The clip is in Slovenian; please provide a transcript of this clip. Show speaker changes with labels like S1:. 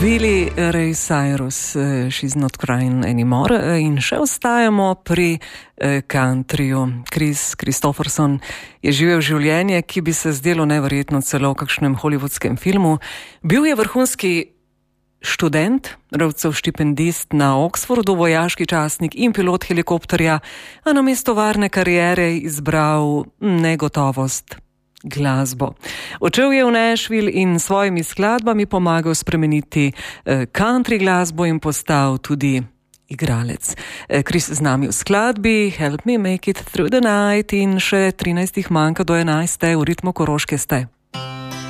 S1: Billy Ray Cyrus, She's Not Crying Anymore, in še ostajamo pri countryju. Chris Christopherson je živel življenje, ki bi se zdelo neverjetno celo v kakšnem hollywoodskem filmu. Bil je vrhunski študent, Rhodsov štipendist na Oxfordu, vojaški častnik in pilot helikopterja, a namesto varne kariere izbral negotovost. Glasbo. Odšel je v Nashville in svojimi skladbami pomagal spremeniti country glasbo in postal tudi igralec. Chris z nami v skladbi Help Me Make It Through the Night in še 13 manjka do 11. v ritmu Koroške ste.